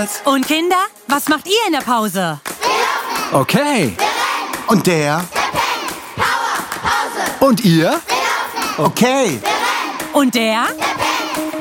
Girls. Und Kinder, was macht ihr in der Pause? Okay. Und der? Und ihr? Okay. Und der? Der